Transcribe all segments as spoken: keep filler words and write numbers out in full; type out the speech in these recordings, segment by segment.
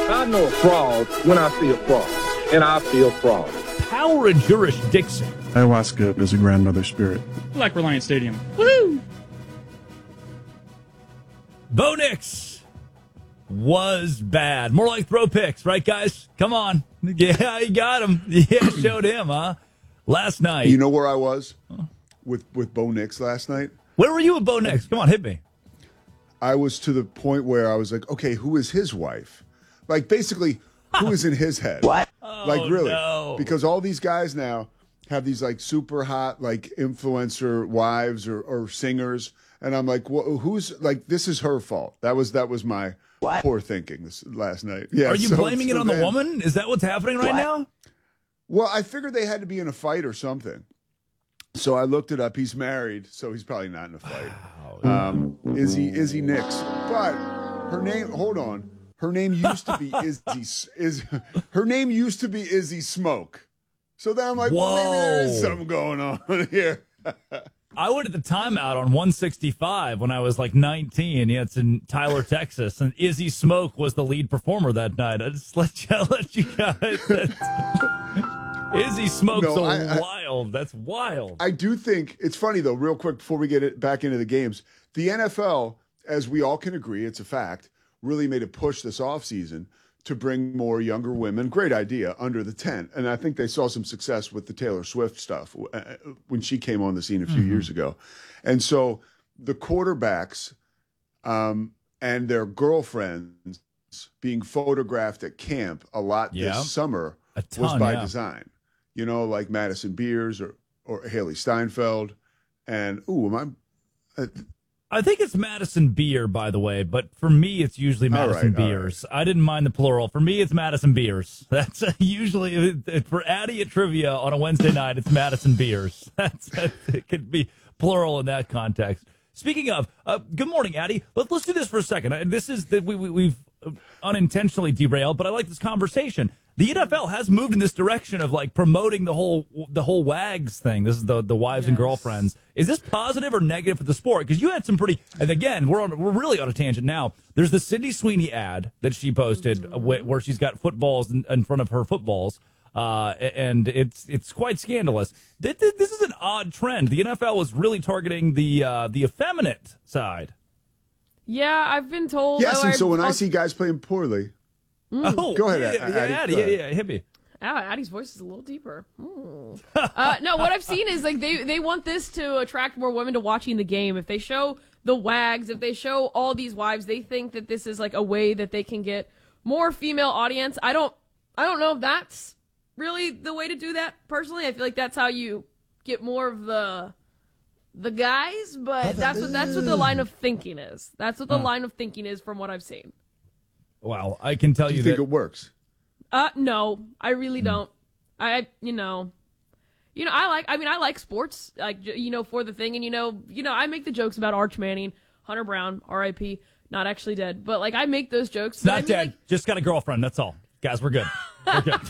I know a fraud when I see a fraud, and I feel fraud. Power and jurisdiction. Ayahuasca is a grandmother spirit. Like Reliant Stadium. Woo! Bo Nix was bad. More like throw picks, right, guys? Come on. Yeah, you got him. Yeah, showed him, huh? Last night. You know where I was with, with Bo Nix last night? Where were you with Bo Nix? Come on, hit me. I was to the point where I was like, okay, who is his wife? Like, basically, who is in his head? What? Like, oh, really? No. Because all these guys now have these, like, super hot, like, influencer wives or, or singers. And I'm like, well, who's, like, this is her fault. That was that was my what? poor thinking this last night. Yeah. Are you so, blaming so it on then, the woman? Is that what's happening right what? now? Well, I figured they had to be in a fight or something. So I looked it up. He's married, so he's probably not in a fight. Wow. Um, Izzy, Izzy Nix. But her name, hold on. Her name used to be Izzy. Is her name used to be Izzy Smoke. So then I'm like, Whoa. well, maybe there is something going on here. I went at the timeout on one sixty-five when I was like nineteen. Yeah, it's in Tyler, Texas, and Izzy Smoke was the lead performer that night. I just let you let you guys. Izzy Smoke's No, so I- I- wild. That's wild. I do think it's funny though. Real quick before we get it back into the games, the N F L, as we all can agree, it's a fact, really made a push this offseason to bring more younger women. Great idea under the tent, and I think they saw some success with the Taylor Swift stuff uh, when she came on the scene a few Mm-hmm. years ago, and so the quarterbacks um, and their girlfriends being photographed at camp a lot Yeah. this summer A ton, was by yeah. design. You know, like Madison Beers or or Haley Steinfeld, and ooh, am I? Uh, I think it's Madison Beer, by the way, but for me, it's usually All Madison right, all Beers. I didn't mind the plural. For me, it's Madison Beers. That's uh, usually uh, for Addy at trivia on a Wednesday night. It's Madison Beers. That's, that's it could be plural in that context. Speaking of, uh, good morning, Addy. Let, let's do this for a second. Uh, This is that we, we we've unintentionally derailed, but I like this conversation. The N F L has moved in this direction of like promoting the whole the whole WAGs thing. This is the the wives Yes. and girlfriends. Is this positive or negative for the sport? Because you had some pretty. And again, we're on we're really on a tangent now. There's the Sydney Sweeney ad that she posted Mm-hmm. uh, wh- where she's got footballs in, in front of her footballs, uh, and it's it's quite scandalous. This, this is an odd trend. The N F L was really targeting the uh, the effeminate side. Yeah, I've been told. yes, oh, and so I've when I also- see guys playing poorly, Oh, Go ahead, yeah, Addy. yeah, Addy, Go yeah, ahead. yeah, hit me. Ah, Addie's voice is a little deeper. Hmm. uh, no, what I've seen is like they they want this to attract more women to watching the game. If they show the WAGs, if they show all these wives, they think that this is like a way that they can get more female audience. I don't I don't know if that's really the way to do that. Personally, I feel like that's how you get more of the the guys, but that's what that's what the line of thinking is. That's what the line of thinking is from what I've seen. Wow, I can tell do you, you think that. it works? Uh, no, I really don't. I, you know, you know, I like. I mean, I like sports, like j- you know, for the thing, and you know, you know, I make the jokes about Arch Manning, Hunter Brown, R I P, not actually dead, but like I make those jokes. Not I mean, dead. like- Just got a girlfriend. That's all, guys. We're good. We're good.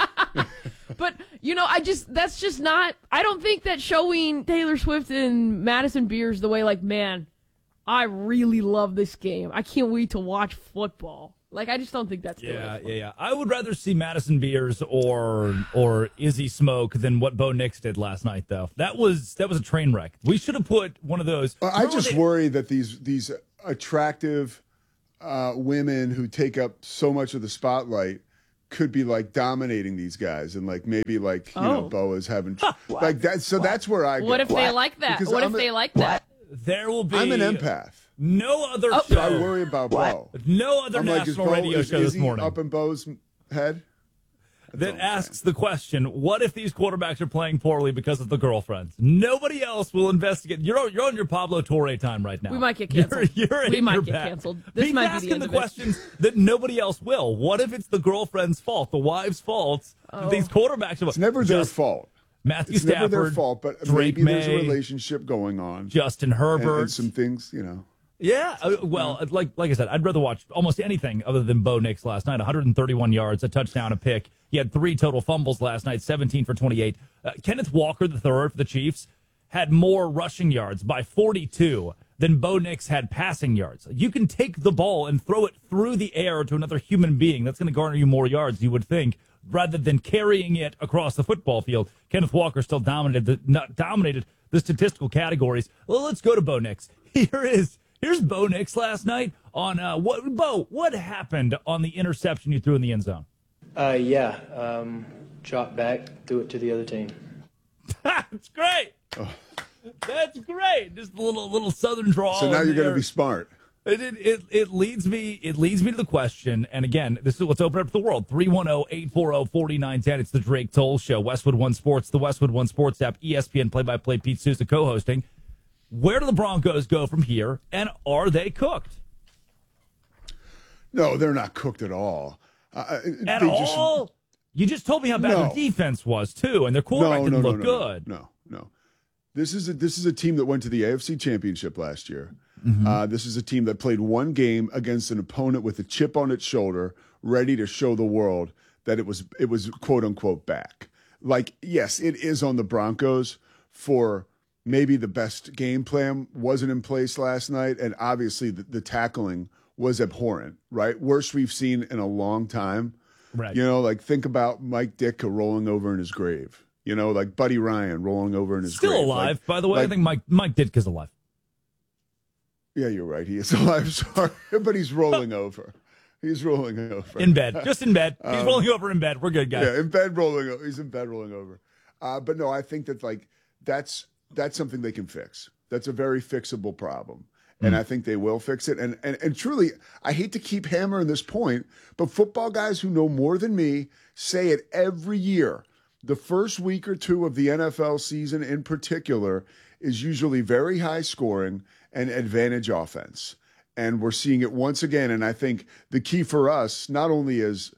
but you know, I just that's just not. I don't think that showing Taylor Swift and Madison Beers the way, like, man, I really love this game. I can't wait to watch football. Like, I just don't think that's the Yeah, way. yeah, yeah. I would rather see Madison Beers or or Izzy Smoke than what Bo Nix did last night, though. That was that was a train wreck. We should have put one of those. Uh, I just worry that these these attractive uh, women who take up so much of the spotlight could be like dominating these guys, and like maybe like you know Oh. Bo is having like that. So that's where I. What go. if they like that? Because What I'm if a- they like that? There will be. I'm an empath. No other Oh. show. I worry about Bo. No other I'm like, is national Bo, radio is, show is this he morning up in Bo's head? That's that all I'm asks the question: what if these quarterbacks are playing poorly because of the girlfriends? Nobody else will investigate. You're on, you're on your Pablo Torre time right now. We might get canceled. You're, you're We in might your get bag. canceled. This He's might be the asking end the of it. questions that nobody else will. What if it's the girlfriend's fault, the wife's fault? Oh. These quarterbacks are. It's never their Just fault. Matthew It's Stafford, never their fault, but Drake maybe there's a May, relationship going on. Justin and, Herbert, and some things, you know. Yeah, uh, well, like like I said, I'd rather watch almost anything other than Bo Nix last night. one hundred thirty-one yards, a touchdown, a pick. He had three total fumbles last night, seventeen for twenty-eight. Uh, Kenneth Walker, the third for the Chiefs, had more rushing yards by forty-two than Bo Nix had passing yards. You can take the ball and throw it through the air to another human being. That's going to garner you more yards, you would think, rather than carrying it across the football field. Kenneth Walker still dominated the not dominated the statistical categories. Well, let's go to Bo Nix. Here is here's Bo Nix last night on uh, what Bo. What happened on the interception you threw in the end zone? Uh, yeah, um, drop back, threw it to the other team. That's great. Oh. That's great. Just a little little southern drawl. So now you're going to be smart. It, it it it leads me it leads me to the question, and again, this is what's open up to the world. three one zero, eight four zero, four nine one zero. It's the Drake Toll Show. Westwood One Sports, the Westwood One Sports app, E S P N play-by-play, Pete Sousa co-hosting. Where do the Broncos go from here, and are they cooked? No, they're not cooked at all. Uh, at all? Just, you just told me how bad no. their defense was, too, and their quarterback no, no, didn't no, look no, good. No, no, no. This is a this is a team that went to the A F C Championship last year. Mm-hmm. Uh, this is a team that played one game against an opponent with a chip on its shoulder, ready to show the world that it was it was quote unquote back. Like, yes, it is on the Broncos for maybe the best game plan wasn't in place last night, and obviously the, the tackling was abhorrent, right? Worst we've seen in a long time. Right. You know, like think about Mike Ditka rolling over in his grave. You know, like Buddy Ryan rolling over in his Still grave. alive, like, by the way. like, I think Mike Mike Ditka's alive. Yeah, you're right. He is alive. Sorry, but he's rolling over. He's rolling over in bed, just in bed. He's um, rolling over in bed. We're good, guys. Yeah, in bed rolling. over. He's in bed rolling over. Uh, but no, I think that like that's that's something they can fix. That's a very fixable problem. And mm. I think they will fix it. And, and and truly, I hate to keep hammering this point, but football guys who know more than me say it every year. The first week or two of the N F L season in particular is usually very high scoring and advantage offense. And we're seeing it once again. And I think the key for us, not only as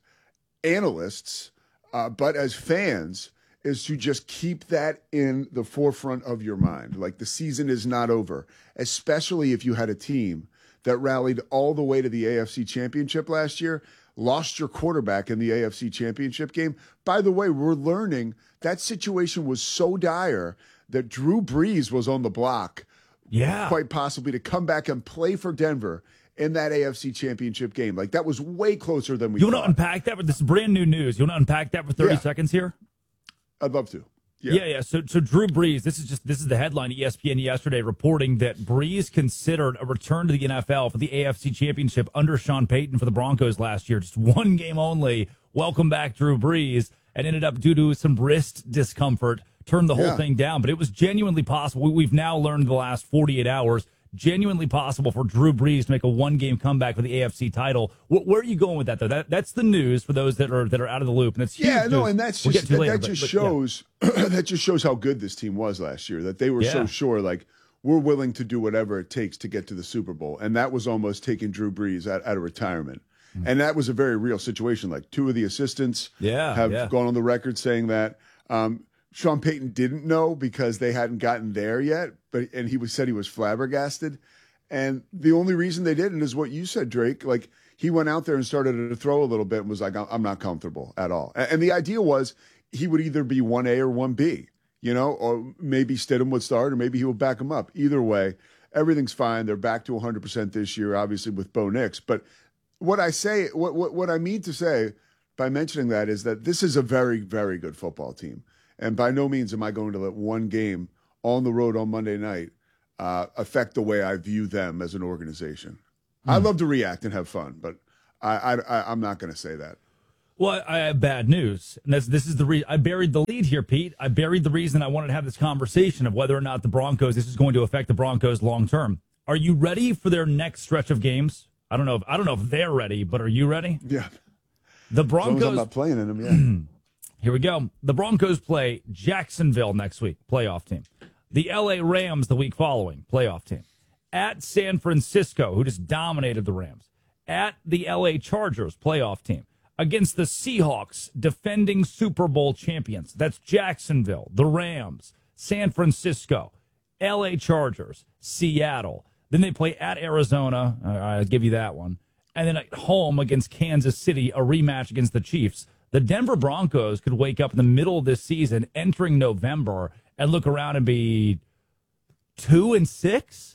analysts, uh, but as fans, is to just keep that in the forefront of your mind. Like the season is not over, especially if you had a team that rallied all the way to the A F C Championship last year, lost your quarterback in the A F C Championship game. By the way, we're learning that situation was so dire that Drew Brees was on the block, yeah, quite possibly to come back and play for Denver in that A F C Championship game. Like that was way closer than we you thought. You want to unpack that? This is brand new news. You want to unpack that for thirty yeah. seconds here? I'd love to. Yeah. yeah, yeah. So, so Drew Brees. This is just this is the headline. E S P N yesterday reporting that Brees considered a return to the N F L for the A F C Championship under Sean Payton for the Broncos last year. Just one game only. Welcome back, Drew Brees, and ended up due to some wrist discomfort, turned the whole yeah. thing down. But it was genuinely possible. We've now learned the last forty-eight hours. Genuinely possible for Drew Brees to make a one-game comeback for the A F C title. Where, where are you going with that, though? That, that's the news for those that are that are out of the loop, and that's huge yeah, no, news. and that's We'll just that, later, that but, just but, shows yeah. that just shows how good this team was last year. That they were yeah. so sure, like we're willing to do whatever it takes to get to the Super Bowl, and that was almost taking Drew Brees out, out of retirement, mm-hmm. and that was a very real situation. Like two of the assistants yeah, have yeah. gone on the record saying that. Um, Sean Payton didn't know because they hadn't gotten there yet, but and he was said he was flabbergasted. And the only reason they didn't is what you said, Drake. Like he went out there and started to throw a little bit and was like, I'm not comfortable at all. And the idea was he would either be one A or one B, you know, or maybe Stidham would start or maybe he would back him up. Either way, everything's fine. They're back to one hundred percent this year, obviously with Bo Nix. But what I say, what, what, what I mean to say by mentioning that is that this is a very, very good football team. And by no means am I going to let one game on the road on Monday night Uh, affect the way I view them as an organization. Mm. I love to react and have fun, but I, I, I, I'm not going to say that. Well, I have bad news. And that's, this is the re- I buried the lead here, Pete. I buried the reason I wanted to have this conversation of whether or not the Broncos, this is going to affect the Broncos long term. Are you ready for their next stretch of games? I don't know. If, I don't know if they're ready, but are you ready? Yeah. The Broncos. As long as I'm not playing in them, yeah. Here we go. The Broncos play Jacksonville next week, playoff team. The L A Rams the week following, playoff team. At San Francisco, who just dominated the Rams. At the L A Chargers, playoff team. Against the Seahawks, defending Super Bowl champions. That's Jacksonville, the Rams, San Francisco, L A Chargers, Seattle. Then they play at Arizona. Uh, I'll give you that one. And then at home against Kansas City, a rematch against the Chiefs. The Denver Broncos could wake up in the middle of this season, entering November, and look around and be two and six,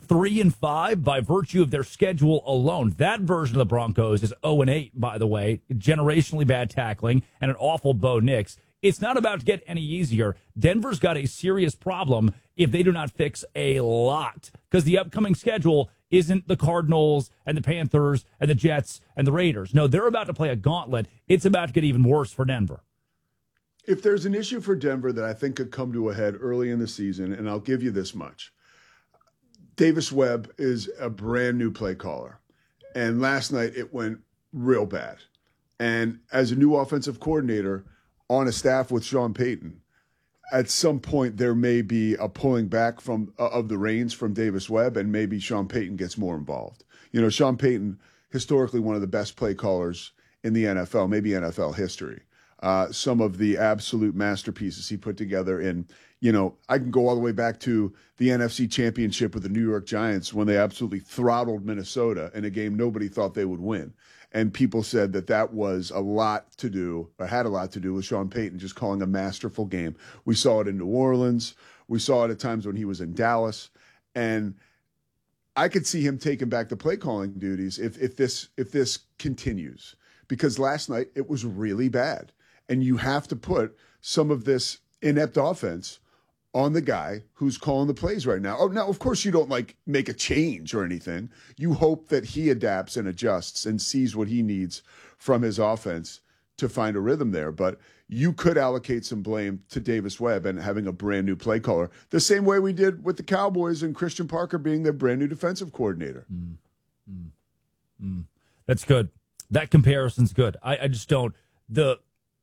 three and five by virtue of their schedule alone. That version of the Broncos is oh and eight, by the way, generationally bad tackling and an awful Bo Nix. It's not about to get any easier. Denver's got a serious problem if they do not fix a lot, because the upcoming schedule isn't the Cardinals and the Panthers and the Jets and the Raiders. No, they're about to play a gauntlet. It's about to get even worse for Denver. If there's an issue for Denver that I think could come to a head early in the season, and I'll give you this much. Davis Webb is a brand new play caller. And last night it went real bad. And as a new offensive coordinator on a staff with Sean Payton, at some point there may be a pulling back from uh, of the reins from Davis Webb, and maybe Sean Payton gets more involved. You know, Sean Payton, historically one of the best play callers in the N F L, maybe N F L history. Uh, some of the absolute masterpieces he put together in, you know, I can go all the way back to the N F C Championship with the New York Giants when they absolutely throttled Minnesota in a game nobody thought they would win. And people said that that was a lot to do, or had a lot to do with Sean Payton just calling a masterful game. We saw it in New Orleans. We saw it at times when he was in Dallas. And I could see him taking back the play calling duties if, if this if this continues. Because last night it was really bad. And you have to put some of this inept offense on the guy who's calling the plays right now. Oh, now, of course, you don't like make a change or anything. You hope that he adapts and adjusts and sees what he needs from his offense to find a rhythm there. But you could allocate some blame to Davis Webb and having a brand new play caller, the same way we did with the Cowboys and Christian Parker being their brand new defensive coordinator. Mm, mm, mm. That's good. That comparison's good. I, I just don't the.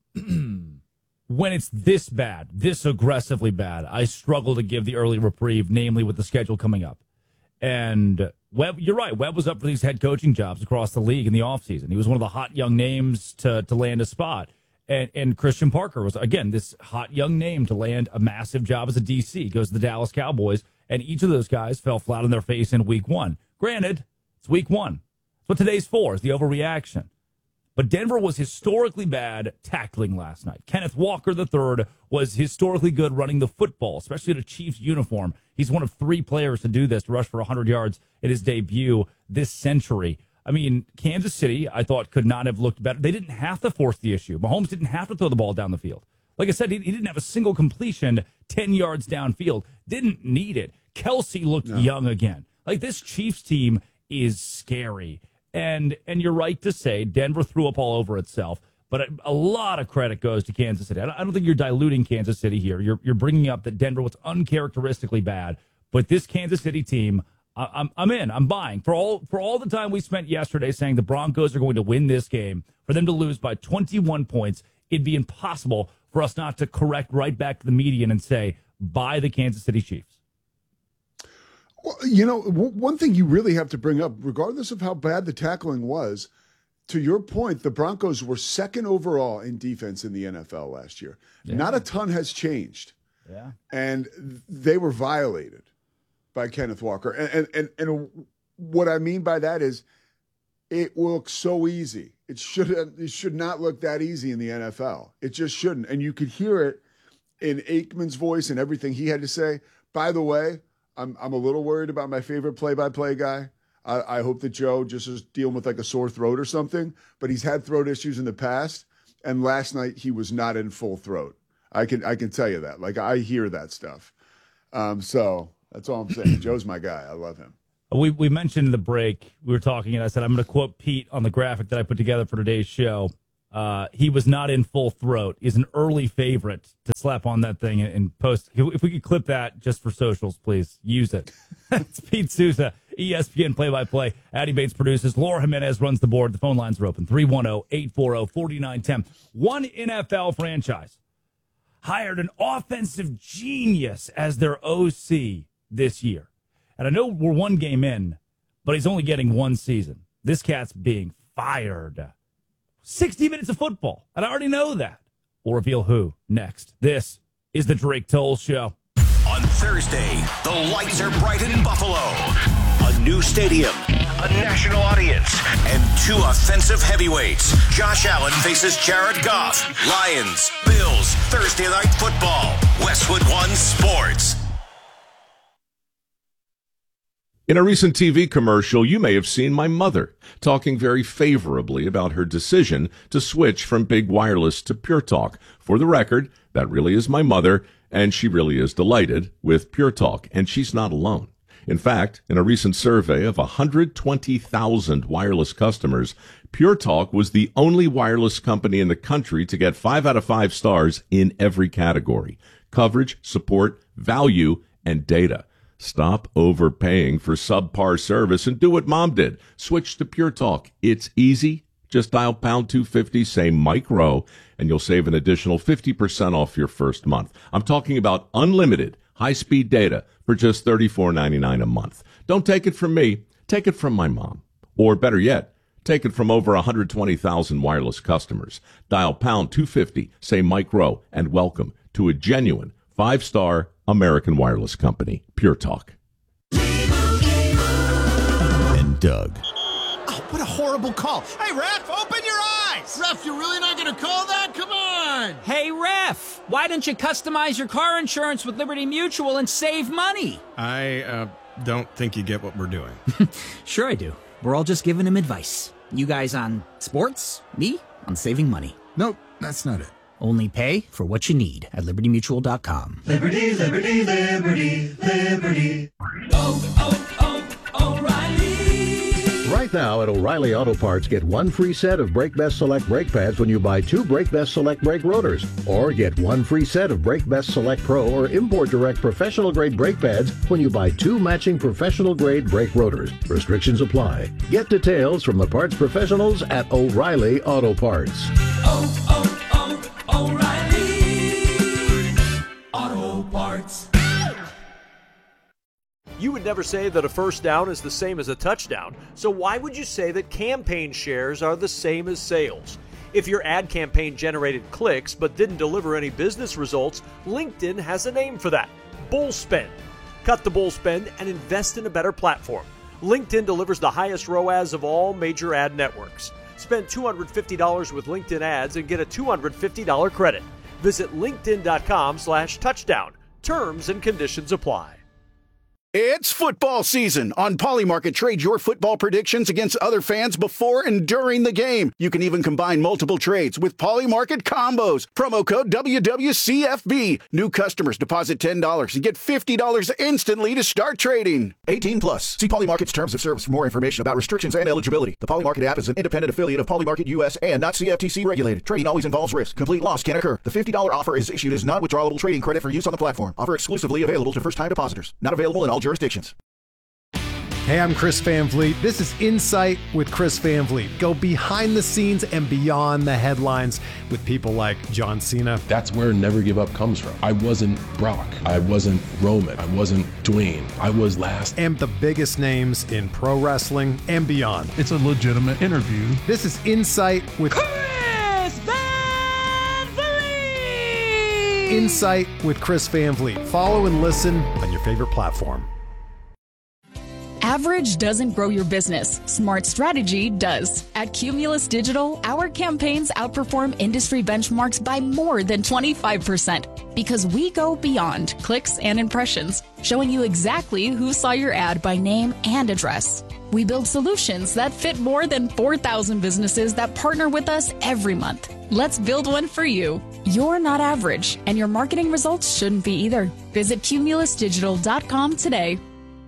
When it's this bad, this aggressively bad, I struggle to give the early reprieve, namely with the schedule coming up. And Webb, you're right, Webb was up for these head coaching jobs across the league in the offseason. He was one of the hot young names to, to land a spot. And, and Christian Parker was, again, this hot young name to land a massive job as a D C. He goes to the Dallas Cowboys, and each of those guys fell flat on their face in week one. Granted, it's week one. That's what today's for, is the overreaction. But Denver was historically bad tackling last night. Kenneth Walker the third was historically good running the football, especially in a Chiefs uniform. He's one of three players to do this, to rush for one hundred yards in his debut this century. I mean, Kansas City, I thought, could not have looked better. They didn't have to force the issue. Mahomes didn't have to throw the ball down the field. Like I said, he, he didn't have a single completion ten yards downfield. Didn't need it. Kelsey looked no. young again. Like, this Chiefs team is scary. And and you're right to say Denver threw up all over itself, but a, a lot of credit goes to Kansas City. I don't, I don't think you're diluting Kansas City here. You're you're bringing up that Denver was uncharacteristically bad, but this Kansas City team, I, I'm I'm in. I'm buying for all for all the time we spent yesterday saying the Broncos are going to win this game. For them to lose by twenty-one points, it'd be impossible for us not to correct right back to the median and say buy the Kansas City Chiefs. Well, you know, w- one thing you really have to bring up, regardless of how bad the tackling was, to your point, the Broncos were second overall in defense in the N F L last year. Yeah. Not a ton has changed. Yeah. And they were violated by Kenneth Walker. And, and, and, and what I mean by that is it looks so easy. It should, it should not look that easy in the N F L. It just shouldn't. And you could hear it in Aikman's voice and everything he had to say. By the way, I'm I'm a little worried about my favorite play-by-play guy. I, I hope that Joe just is dealing with like a sore throat or something, but he's had throat issues in the past, and last night he was not in full throat. I can I can tell you that. Like, I hear that stuff. Um, so that's all I'm saying. Joe's my guy. I love him. We we mentioned in the break, we were talking, and I said I'm going to quote Pete on the graphic that I put together for today's show. Uh, he was not in full throat. He's an early favorite to slap on that thing and, and post. If we could clip that just for socials, please use it. It's Pete Souza, E S P N play-by-play. Addy Bates produces. Laura Jimenez runs the board. The phone lines are open. three one zero, eight four zero, four nine one zero. One N F L franchise hired an offensive genius as their O C this year. And I know we're one game in, but he's only getting one season. This cat's being fired. sixty minutes of football, and I already know that. We'll reveal who next. This is the Drake Toll Show. On Thursday, the lights are bright in Buffalo. A new stadium, a national audience, and two offensive heavyweights. Josh Allen faces Jared Goff. Lions, Bills, Thursday night football. Westwood One Sports. In a recent T V commercial, you may have seen my mother talking very favorably about her decision to switch from big wireless to Pure Talk. For the record, that really is my mother, and she really is delighted with Pure Talk, and she's not alone. In fact, in a recent survey of one hundred twenty thousand wireless customers, Pure Talk was the only wireless company in the country to get five out of five stars in every category: coverage, support, value, and data. Stop overpaying for subpar service and do what Mom did. Switch to Pure Talk. It's easy. Just dial pound two fifty, say Mike Rowe, and you'll save an additional fifty percent off your first month. I'm talking about unlimited high-speed data for just thirty-four ninety-nine a month. Don't take it from me. Take it from my mom. Or better yet, take it from over one hundred twenty thousand wireless customers. Dial pound two fifty, say Mike Rowe, and welcome to a genuine five-star American wireless company, Pure Talk. And Doug. Oh, what a horrible call. Hey, Ref, open your eyes. Ref, you're really not going to call that? Come on. Hey, Ref, why don't you customize your car insurance with Liberty Mutual and save money? I uh, don't think you get what we're doing. Sure I do. We're all just giving him advice. You guys on sports, me on saving money. Nope, that's not it. Only pay for what you need at liberty mutual dot com. Liberty, liberty, liberty, liberty. Oh, oh, oh, O'Reilly. Right now at O'Reilly Auto Parts, get one free set of Brake Best Select brake pads when you buy two Brake Best Select brake rotors. Or get one free set of Brake Best Select Pro or Import Direct professional grade brake pads when you buy two matching professional grade brake rotors. Restrictions apply. Get details from the parts professionals at O'Reilly Auto Parts. Oh, oh. O'Reilly Auto Parts. You would never say that a first down is the same as a touchdown, so why would you say that campaign shares are the same as sales? If your ad campaign generated clicks but didn't deliver any business results, LinkedIn has a name for that: bull spend. Cut the bull spend and invest in a better platform. LinkedIn delivers the highest R O A S of all major ad networks. Spend two hundred fifty dollars with LinkedIn ads and get a two hundred fifty dollars credit. Visit linkedin.com slash touchdown. Terms and conditions apply. It's football season. On Polymarket, trade your football predictions against other fans before and during the game. You can even combine multiple trades with Polymarket combos. Promo code W W C F B. New customers deposit ten dollars and get fifty dollars instantly to start trading. eighteen plus. See Polymarket's terms of service for more information about restrictions and eligibility. The Polymarket app is an independent affiliate of Polymarket U S and not C F T C regulated. Trading always involves risk. Complete loss can occur. The fifty dollars offer is issued as non-withdrawable trading credit for use on the platform. Offer exclusively available to first-time depositors. Not available in all jurisdictions. Hey, I'm Chris Van Vliet. This is Insight with Chris Van Vliet. Go behind the scenes and beyond the headlines with people like John Cena. That's where Never Give Up comes from. I wasn't Brock. I wasn't Roman. I wasn't Dwayne. I was last. And the biggest names in pro wrestling and beyond. It's a legitimate interview. This is Insight with Chris Van Vliet. Insight with Chris Van Vliet. Follow and listen on your favorite platform. Average doesn't grow your business. Smart strategy does. At Cumulus Digital, our campaigns outperform industry benchmarks by more than twenty-five percent because we go beyond clicks and impressions, showing you exactly who saw your ad by name and address. We build solutions that fit more than four thousand businesses that partner with us every month. Let's build one for you. You're not average, and your marketing results shouldn't be either. Visit cumulus digital dot com today.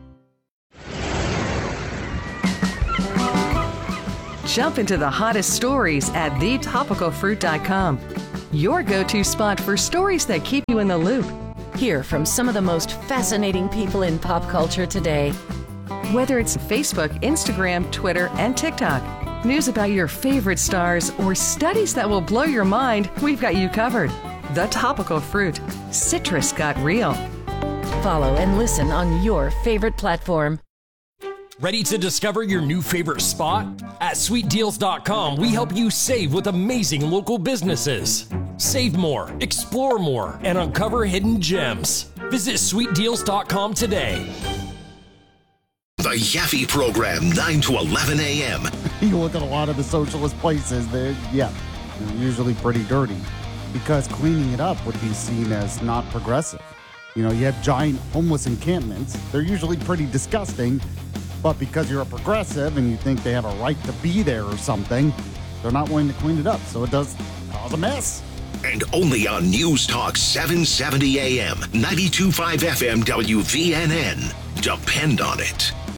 Jump into the hottest stories at the topical fruit dot com. Your go-to spot for stories that keep you in the loop. Hear from some of the most fascinating people in pop culture today. Whether it's Facebook, Instagram, Twitter, and TikTok, news about your favorite stars, or studies that will blow your mind, we've got you covered. The Topical Fruit. Citrus got real. Follow and listen on your favorite platform. Ready to discover your new favorite spot? At sweet deals dot com, we help you save with amazing local businesses. Save more, explore more, and uncover hidden gems. Visit sweet deals dot com today. The Yaffe Program, nine to eleven a.m. You look at a lot of the socialist places, they're, yeah, they're usually pretty dirty because cleaning it up would be seen as not progressive. You know, you have giant homeless encampments. They're usually pretty disgusting, But because you're a progressive and you think they have a right to be there or something, they're not willing to clean it up. So it does cause a mess. And only on News Talk seven seventy A M, ninety-two point five F M W V N N. Depend on it.